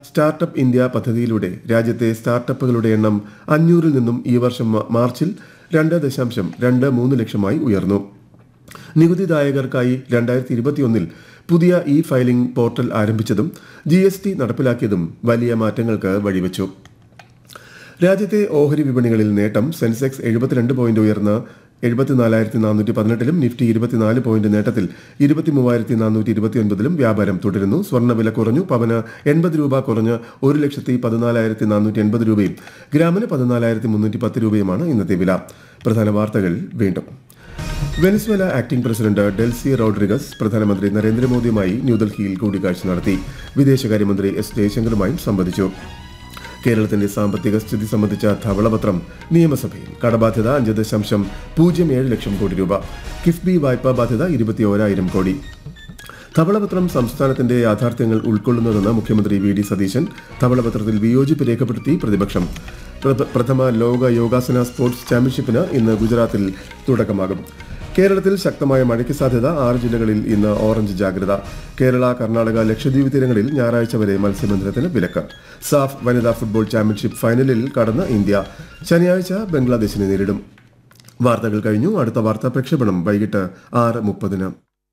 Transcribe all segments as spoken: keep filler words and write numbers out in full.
Startup India പദ്ധതിയിലൂടെ രാജ്യത്തെ സ്റ്റാർട്ടപ്പുകളുടെ എണ്ണം അഞ്ഞൂറിൽ നിന്നും ഈ വർഷം മാർച്ചിൽ രണ്ട് ദശാംശം രണ്ട് മൂന്ന് ലക്ഷമായി ഉയർന്നു. നികുതിദായകർക്കായി രണ്ടായിരത്തി ഇരുപത്തിയൊന്നിൽ പുതിയ E filing portal ആരംഭിച്ചതും G S T നടപ്പിലാക്കിയതും വലിയ മാറ്റങ്ങൾക്ക് വഴിവെച്ചു. രാജ്യത്തെ ഓഹരി വിപണികളിൽ നേട്ടം. സെൻസെക്സ് എഴുപത്തിരണ്ട് പോയിന്റ് ഉയർന്ന് എഴുപത്തിനാലായിരത്തി നാനൂറ്റി പതിനെട്ടിലും നിഫ്റ്റി ഇരുപത്തിനാല് പോയിന്റ് നേട്ടത്തിൽ ഇരുപത്തി മൂവായിരത്തി നാനൂറ്റി ഇരുപത്തി ഒൻപതിലും വ്യാപാരം തുടരുന്നു. സ്വർണ്ണവില കുറഞ്ഞു. പവന് എൺപത് രൂപ കുറഞ്ഞ് ഒരു ലക്ഷത്തി പതിനാലായിരത്തി നാനൂറ്റി എൺപത് രൂപയും ഗ്രാമിന് പതിനാലായിരത്തി മുന്നൂറ്റി പത്ത് രൂപയുമാണ് ഇന്നത്തെ വില. പ്രധാന വാർത്തകൾ വീണ്ടും. Venezuela acting president Delcy Rodriguez പ്രധാനമന്ത്രി നരേന്ദ്രമോദിയുമായി ന്യൂഡൽഹിയിൽ കൂടിക്കാഴ്ച നടത്തി. വിദേശകാര്യമന്ത്രി എസ് ജയശങ്കറുമായും സംവദിച്ചു. കേരളത്തിന്റെ സാമ്പത്തിക സ്ഥിതി സംബന്ധിച്ച ധവളപത്രം നിയമസഭയിൽ. കടബാധ്യത അഞ്ച് ദശാംശം പൂജ്യം ഏഴ് ലക്ഷം കോടി രൂപ. കിഫ്ബി വായ്പാ ബാധ്യത ഇരുപത്തി ഓരായിരം കോടി. ധവളപത്രം സംസ്ഥാനത്തിന്റെ യാഥാർത്ഥ്യങ്ങൾ ഉൾക്കൊള്ളുന്നതെന്ന് മുഖ്യമന്ത്രി വി ഡി സതീശൻ. ധവളപത്രത്തിൽ വിയോജിപ്പ് രേഖപ്പെടുത്തി പ്രതിപക്ഷം. പ്രഥമ ലോക യോഗാസന സ്പോർട്സ് ചാമ്പ്യൻഷിപ്പിന് ഇന്ന് ഗുജറാത്തിൽ തുടക്കമാകും. കേരളത്തിൽ ശക്തമായ മഴയ്ക്ക് സാധ്യത. ആറ് ജില്ലകളിൽ ഇന്ന് ഓറഞ്ച് ജാഗ്രത. കേരള, കർണാടക, ലക്ഷദ്വീപ് തീരങ്ങളിൽ ഞായറാഴ്ച വരെ മത്സ്യബന്ധനത്തിന് വിലക്ക്. സാഫ് വനിതാ ഫുട്ബോൾ ചാമ്പ്യൻഷിപ്പ് ഫൈനലിൽ കടന്ന് ഇന്ത്യ ശനിയാഴ്ച ബംഗ്ലാദേശിനെ നേരിടും. വാർത്തകൾ കഴിഞ്ഞു. അടുത്ത വാർത്താ പ്രക്ഷേപണം വൈകിട്ട് ആറ് മുപ്പതിന്.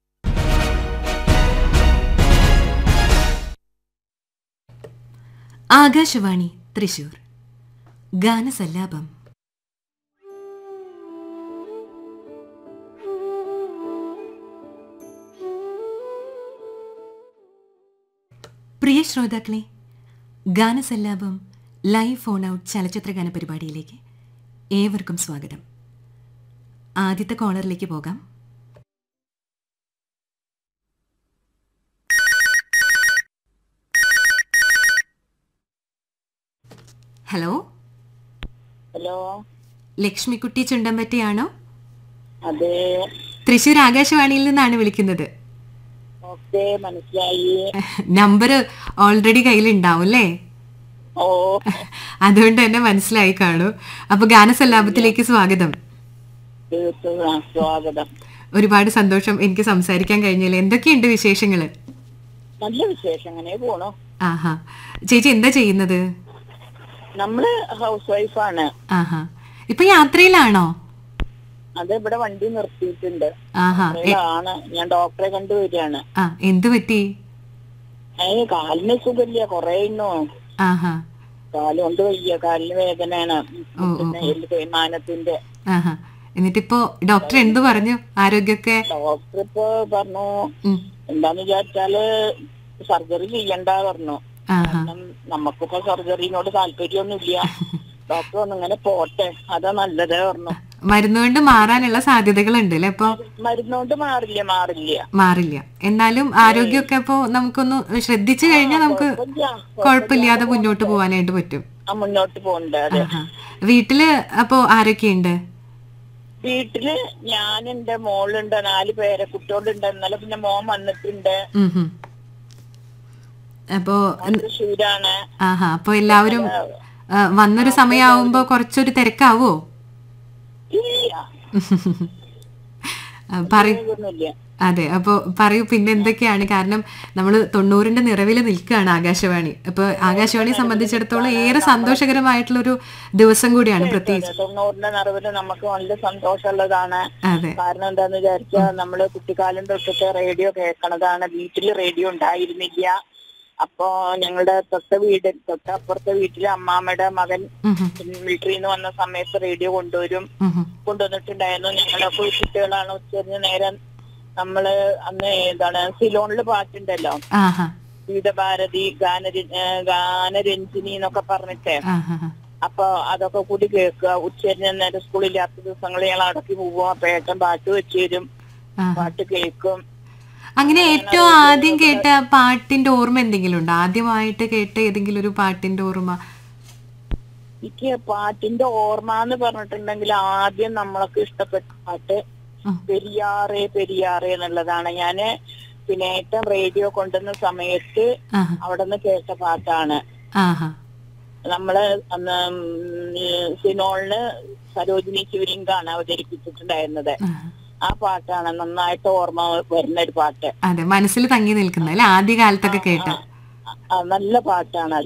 ആകാശവാണി തൃശൂർ ഗാനസല്ലാപം. പ്രിയ ശ്രോതാക്കളെ, ഗാനസല്ലാപം ലൈവ് ഫോൺ ഔട്ട് ചലച്ചിത്ര ഗാന പരിപാടിയിലേക്ക് ഏവർക്കും സ്വാഗതം. ആദ്യത്തെ കോളറിലേക്ക് പോകാം. Hello hello, Lakshmikutty ചുണ്ടമ്പറ്റിയാണോ? അതെ, തൃശൂർ ആകാശവാണിയിൽ നിന്നാണ് വിളിക്കുന്നത്. ഓക്കെ, മനസ്സിലായി. നമ്പർ ഓൾറെഡി കയ്യിലുണ്ടാവും അല്ലേ? ഓ, അതുകൊണ്ട് തന്നെ മനസ്സിലായി കാണൂ. അപ്പൊ ഗാനസല്ലാപത്തിലേക്ക് സ്വാഗതം. സ്വാഗതം. ഒരുപാട് സന്തോഷം എനിക്ക് സംസാരിക്കാൻ കഴിഞ്ഞില്ല. എന്തൊക്കെയുണ്ട് വിശേഷങ്ങള്? നല്ല വിശേഷം, അങ്ങനെ പോണു. ആഹാ, ചേച്ചി എന്താ ചെയ്യുന്നത്? നമ്മള് ഹൗസ് വൈഫാണ്. ആഹാ, ഇപ്പൊ യാത്രയിലാണോ? അത് ഇവിടെ വണ്ടി നിർത്തിയിട്ടുണ്ട്. ആഹാ, ആണ് ഞാൻ ഡോക്ടറെ കണ്ടുവരികയാണ്. ആ, എന്ത് പറ്റി? അതിന് കാലിന് സുഖമില്ല, കൊറേ ഇന്നോ. ആഹാ, കാല് കൊണ്ട് വയ്യ, കാലിന് വേദനയാണ്. പിന്നെ എല്ല് തേയ്മാനത്തിന്റെ. ആഹാ, എന്നിട്ടിപ്പോ ഡോക്ടർ എന്ത് പറഞ്ഞു? ആരോഗ്യൊക്കെ ഡോക്ടർ ഇപ്പൊ പറഞ്ഞു എന്താന്ന് വിചാരിച്ചാല് സർജറി ചെയ്യണ്ട പറഞ്ഞു. കാരണം നമുക്കിപ്പോ സർജറിനോട് താല്പര്യമൊന്നുമില്ല. ഡോക്ടർ ഒന്ന് ഇങ്ങനെ പോട്ടെ, അതാ നല്ലത് പറഞ്ഞു. മരുന്നുകൊണ്ട് മാറാനുള്ള സാധ്യതകളുണ്ട് അല്ലെ? ഇപ്പൊ മരുന്നുകൊണ്ട് മാറില്ല മാറില്ല മാറില്ല എന്നാലും ആരോഗ്യമൊക്കെ അപ്പൊ നമുക്കൊന്ന് ശ്രദ്ധിച്ചു കഴിഞ്ഞാൽ നമുക്ക് കുഴപ്പമില്ലാതെ മുന്നോട്ട് പോവാനായിട്ട് പറ്റും. മുന്നോട്ട് പോകണ്ടേ? അതെ. വീട്ടില് അപ്പൊ ആരൊക്കെയുണ്ട്? വീട്ടില് ഞാനുണ്ട്, മോളുണ്ട്, നാല് പേരെ കുട്ടികളുണ്ട്. ഇന്നലെ പിന്നെ മോൻ വന്നിട്ടുണ്ട്. അപ്പൊ തൃശ്ശൂരാണ്. ആഹാ, അപ്പൊ എല്ലാവരും വന്നൊരു സമയമാവുമ്പോ കുറച്ചൊരു തിരക്കാവോ? പറയൂ. അതെ, അപ്പൊ പറയൂ, പിന്നെ എന്തൊക്കെയാണ്? കാരണം നമ്മള് തൊണ്ണൂറിന്റെ നിറവില് നിൽക്കുകയാണ് ആകാശവാണി. അപ്പൊ ആകാശവാണിയെ സംബന്ധിച്ചിടത്തോളം ഏറെ സന്തോഷകരമായിട്ടുള്ളൊരു ദിവസം കൂടിയാണ്. പ്രത്യേകിച്ച് തൊണ്ണൂറിന്റെ നിറവില് നമുക്ക് നല്ല സന്തോഷമുള്ളതാണ്. അതെ, കാരണം എന്താന്ന് വിചാരിച്ചാൽ നമ്മള് കുട്ടിക്കാലം തൊട്ടിട്ട് റേഡിയോ കേൾക്കണതാണ്. വീട്ടില് റേഡിയോ ഉണ്ടായിരുന്നില്ല. അപ്പോ ഞങ്ങളുടെ തൊട്ട വീട് തൊട്ടപ്പുറത്തെ വീട്ടിലെ അമ്മാമ്മയുടെ മകൻ മിലിറ്ററിയിൽ നിന്ന് വന്ന സമയത്ത് റേഡിയോ കൊണ്ടുവരും കൊണ്ടുവന്നിട്ടുണ്ടായിരുന്നു. ഞങ്ങളൊക്കെ കുട്ടികളാണ്. ഉച്ചരിഞ്ഞ് നേരം നമ്മള് അന്ന് ഏതാണ് സിലോണില് പാട്ടുണ്ടല്ലോ, ഗീതഭാരതി, ഗാന ഗാനരഞ്ജിനി എന്നൊക്കെ പറഞ്ഞിട്ട്. അപ്പൊ അതൊക്കെ കൂടി കേൾക്കുക. ഉച്ചരിഞ്ഞ നേരം സ്കൂളില്ലാത്ത ദിവസങ്ങളിൽ ഞങ്ങൾ അടക്കി പോവുക. അപ്പൊ ഏട്ടൻ പാട്ട് വെച്ച് തരും, പാട്ട് കേൾക്കും. അങ്ങനെ ഏറ്റവും ആദ്യം കേട്ട പാട്ടിന്റെ ഓർമ്മ എന്തെങ്കിലും ഉണ്ടോ? ആദ്യമായിട്ട് കേട്ട ഏതെങ്കിലും ഒരു പാട്ടിന്റെ ഓർമ്മ? എനിക്ക് പാട്ടിന്റെ ഓർമ്മ എന്ന് പറഞ്ഞിട്ടുണ്ടെങ്കിൽ ആദ്യം നമ്മളൊക്കെ ഇഷ്ടപ്പെട്ട പാട്ട് പെരിയാറേ പെരിയാറേ എന്നുള്ളതാണ്. ഞാന് പിന്നെ ഏറ്റവും റേഡിയോ കൊണ്ടുവന്ന സമയത്ത് അവിടെ നിന്ന് കേട്ട പാട്ടാണ്. നമ്മള് അന്ന് സിനോളിന് സരോജിനി ശിവലിംഗാണ് അവതരിപ്പിച്ചിട്ടുണ്ടായിരുന്നത്. ആ പാട്ടാണ് നന്നായിട്ട് ഓർമ്മ വരുന്ന ഒരു പാട്ട്. അതെ, മനസ്സിൽ തങ്ങി നിൽക്കുന്ന അല്ലെ, ആദ്യ കാലത്തൊക്കെ കേട്ട. ആ, നല്ല പാട്ടാണ് അത്.